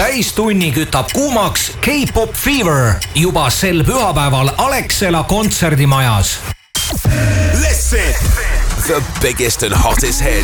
täistunni kütab kuumaks K-Pop Fever juba sel pühapäeval Alexela kontserdimajas. Listen, the biggest and hottest hits